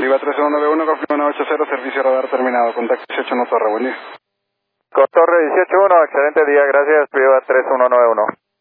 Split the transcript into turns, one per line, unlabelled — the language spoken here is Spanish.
Viva 3191, confirma 980, servicio radar terminado. Contacto 181 Torre, buen día.
Con Torre 181, excelente día, gracias, Viva 3191.